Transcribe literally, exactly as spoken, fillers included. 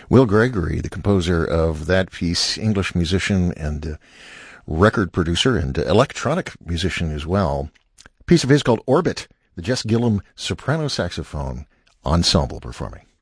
Will Gregory, the composer of that piece, English musician and uh, record producer and uh, electronic musician as well. A piece of his called Orbit, the Jess Gillum soprano saxophone ensemble performing.